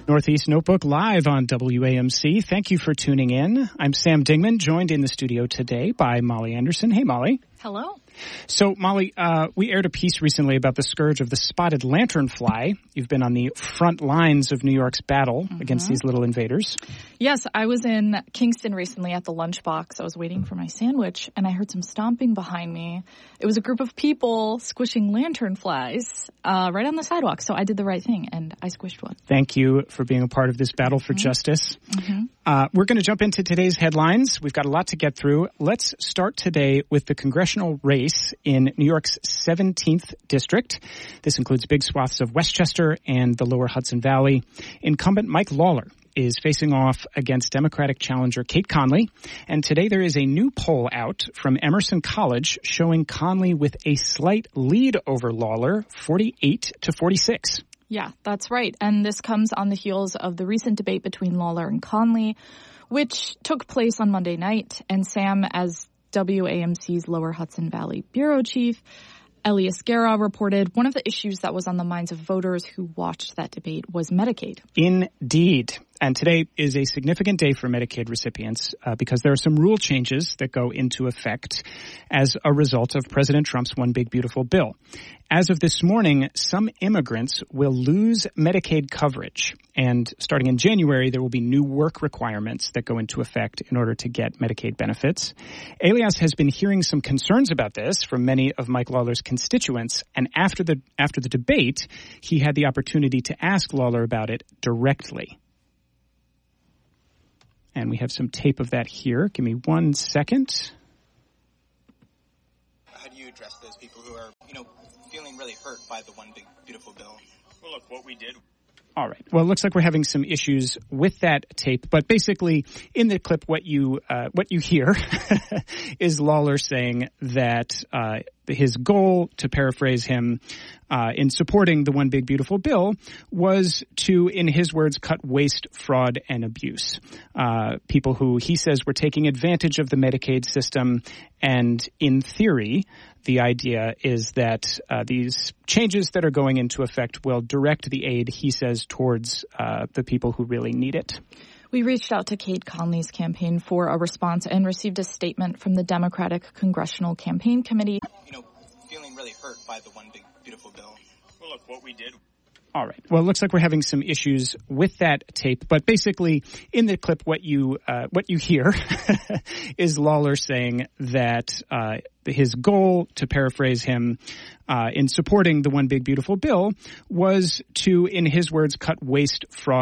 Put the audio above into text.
Northeast Notebook live on WAMC. Thank you for tuning in. I'm Sam Dingman, joined in the studio today by Molly Anderson. Hey, Molly. Hello. So, Molly, we aired a piece recently about the scourge of the spotted lanternfly. You've been on the front lines of New York's battle against these little invaders. Yes, I was in Kingston recently at the Lunchbox. I was waiting for my sandwich, and I heard some stomping behind me. It was a group of people squishing lanternflies right on the sidewalk. So I did the right thing, and I squished one. Thank you for being a part of this battle for justice. We're going to jump into today's headlines. We've got a lot to get through. Let's start today with the congressional race in New York's 17th district. This includes big swaths of Westchester and the lower Hudson Valley. Incumbent Mike Lawler is facing off against Democratic challenger Kate Conley. And today there is a new poll out from Emerson College showing Conley with a slight lead over Lawler, 48-46. Yeah, that's right. And this comes on the heels of the recent debate between Lawler and Conley, which took place on Monday night. And Sam, as WAMC's Lower Hudson Valley bureau chief, Elias Guerra, reported one of the issues that was on the minds of voters who watched that debate was Medicaid. Indeed. And today is a significant day for Medicaid recipients because there are some rule changes that go into effect as a result of President Trump's One Big Beautiful Bill. As of this morning, some immigrants will lose Medicaid coverage. And starting in January, there will be new work requirements that go into effect in order to get Medicaid benefits. Elias has been hearing some concerns about this from many of Mike Lawler's constituents. And after the debate, he had the opportunity to ask Lawler about it directly. And we have some tape of that here. Give me 1 second. How do you address those people who are, feeling really hurt by the One Big Beautiful Bill? Well, look, what we did. All right. Well, it looks like we're having some issues with that tape. But basically, in the clip, what you hear is Lawler saying that his goal, to paraphrase him, in supporting the One Big Beautiful Bill was to, in his words, cut waste, fraud, and abuse. People who he says were taking advantage of the Medicaid system. And in theory, the idea is that these changes that are going into effect will direct the aid, he says, towards the people who really need it. We reached out to Kate Conley's campaign for a response and received a statement from the Democratic Congressional Campaign Committee. Feeling really hurt by the One Big Beautiful Bill. Well, look, what we did. All right. Well, it looks like we're having some issues with that tape. But basically, in the clip, what you hear is Lawler saying that his goal, to paraphrase him, in supporting the One Big Beautiful Bill was to, in his words, cut waste, fraud,